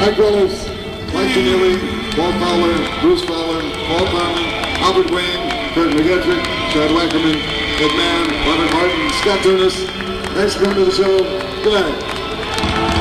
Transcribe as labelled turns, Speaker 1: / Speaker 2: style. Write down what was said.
Speaker 1: Mike Willis, Mike Keneally, Paul Fowler, Bruce Fowler, Paul Carmen, Albert Wayne, Kurt McGettrick, Chad Wackerman, Ed Mann, Robert Martin, Scott Turnus. Thanks for coming to the show. Good night.